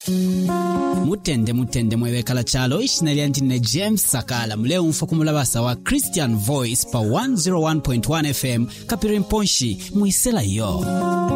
Mutende mwebekala chalo ishinali ndine James Sakala mleo mfokumulabasa wa Christian Voice pa 101.1 FM Kapirimponshi muisela yo.